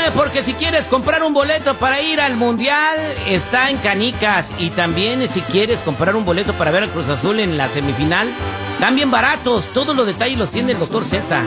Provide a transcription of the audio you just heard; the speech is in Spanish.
porque si quieres comprar un boleto para ir al Mundial, está en Canicas. Y también si quieres comprar un boleto para ver al Cruz Azul en la semifinal, están bien baratos. Todos los detalles los tiene el Dr. Z.